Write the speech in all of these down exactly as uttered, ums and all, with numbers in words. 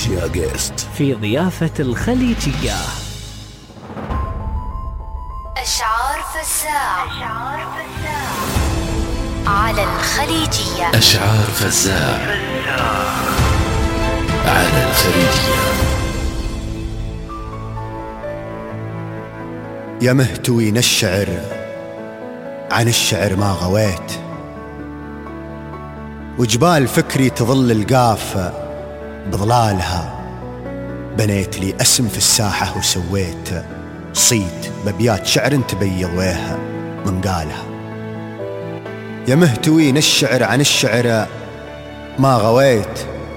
خليجية جيست في ضيافة الخليجية. أشعار فزاع على الخليجية. أشعار فزاع على الخليجية. يا مهتوين الشعر عن الشعر ما غويت، وجبال فكري تظل القافة بظلالها، بنيت لي اسم في الساحة وسويت صيت ببيات شعر تبيض ويها من قالها. يا مهتوين الشعر عن الشعر ما غويت،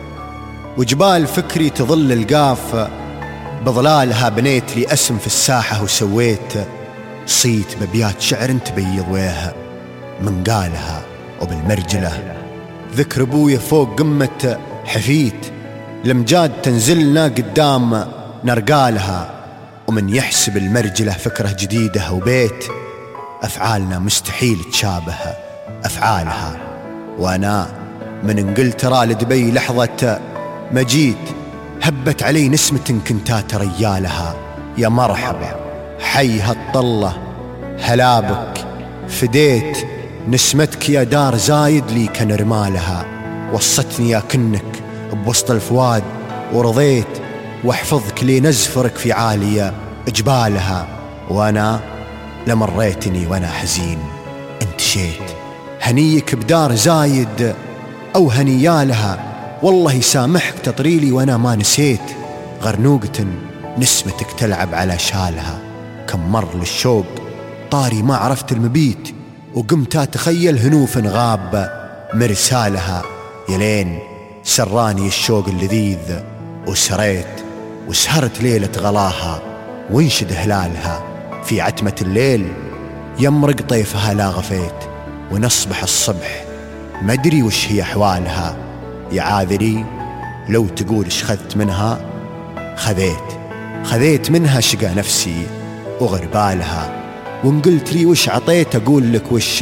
وجبال فكري تظل القافة بظلالها، بنيت لي اسم في الساحة وسويت صيت ببيات شعر تبيض ويها من قالها. وبالمرجلة ذكر ابويا فوق قمة حفيت، لمجاد تنزلنا قدام نرقالها، ومن يحسب المرجلة فكرة جديدة وبيت أفعالنا مستحيل تشابه أفعالها. وأنا من انجلترا لدبي لحظة ما جيت، هبت علي نسمة كنتات ريالها. يا مرحبا حي هالطلة هلا بك، فديت نسمتك يا دار زايد لي كنرمالها. وصتني يا كنك بوسط الفواد ورضيت، واحفظك لي نزفرك في عالية جبالها. وانا لمريتني وانا حزين انتشيت، هنيك بدار زايد او هنيالها، والله يسامحك تطريلي وانا ما نسيت. غرنوقة نسمتك تلعب على شالها، كم مر للشوق طاري ما عرفت المبيت، وقمت اتخيل هنوف غاب مرسالها. يلين سراني الشوق اللذيذ وسريت، وسهرت ليلة غلاها وانشد هلالها. في عتمة الليل يمرق طيفها لا غفيت، ونصبح الصبح مدري وش هي أحوالها. يا عاذري لو تقول اش خذت منها، خذيت خذيت منها شقى نفسي وغربالها. وان قلت لي وش عطيت أقول لك وش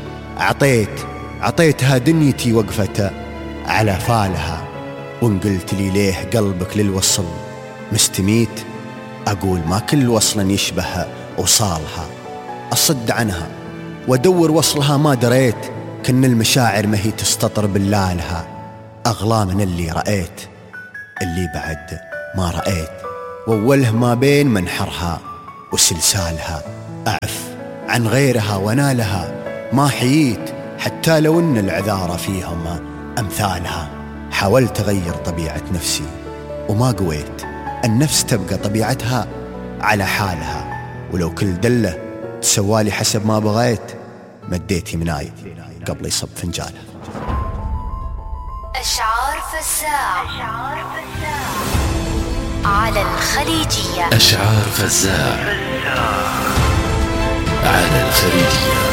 عطيت، عطيتها دنيتي وقفت على فالها. وان قلت لي ليه قلبك للوصل مستميت، أقول ما كل وصل يشبه وصالها. أصد عنها وادور وصلها ما دريت، كن المشاعر ما هي تستطر باللالها. أغلى من اللي رأيت اللي بعد ما رأيت، ووله ما بين منحرها وسلسالها. أعف عن غيرها ونالها ما حييت، حتى لو ان العذارى فيهم أمثالها. حاولت أغير طبيعة نفسي وما قويت، النفس تبقى طبيعتها على حالها، ولو كل دلة تسوالي حسب ما بغيت، مديت يمناي قبل يصب فنجالها. أشعار فزاع على الخليجية. أشعار فزاع على الخليجية.